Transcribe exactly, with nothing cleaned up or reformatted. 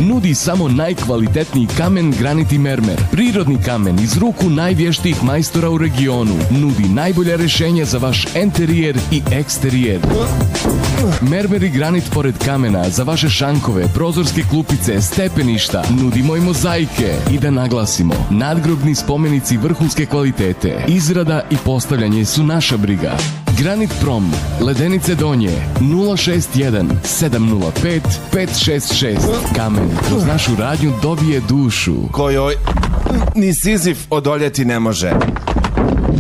nudi samo najkvalitetniji kamen, granit i mermer. Prirodni kamen iz ruku najvještijih majstora u regionu. Nudi najbolja rješenja za vaš enterijer i eksterijer. Mermer i granit pored kamena za vaše šankove, prozorske klupice, stepeništa. Nudimo i mozaike. I da naglasimo, nadgrobni spomenici vrhunske kvalitete. Izrada i postavljanje su naša briga. Granit Prom, Ledenice Donje, nula šest jedan sedam nula pet pet šest šest. Kamen kroz našu radnju dobije dušu. Kojoj ni Sizif odoljeti ne može.